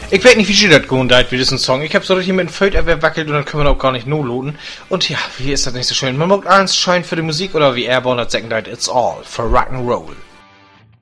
Ich weiß nicht, wie schön das gewohnt wie diesen Song. Ich hab so richtig mit dem Föterwehr wackelt und dann können wir auch gar nicht no loten. Und ja, wie ist das nicht so schön? Man mag eins scheint für die Musik oder wie Airborne hat sagen, it's all for Rock'n'Roll.